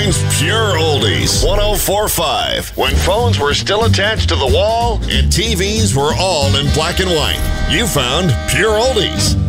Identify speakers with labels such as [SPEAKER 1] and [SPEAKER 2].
[SPEAKER 1] brings Pure Oldies 104.5. When phones were still attached to the wall and TVs were all in black and white, you found Pure Oldies.